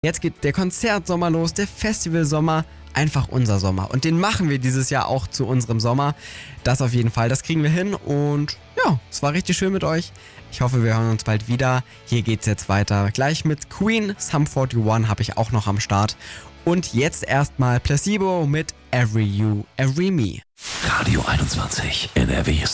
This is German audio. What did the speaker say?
Jetzt geht der Konzertsommer los, der Festivalsommer, einfach unser Sommer. Und den machen wir dieses Jahr auch zu unserem Sommer. Das auf jeden Fall, das kriegen wir hin. Und ja, es war richtig schön mit euch. Ich hoffe, wir hören uns bald wieder. Hier geht's jetzt weiter. Gleich mit Queen, Sum 41 habe ich auch noch am Start. Und jetzt erstmal Placebo mit Every You, Every Me. Radio 21, NRW's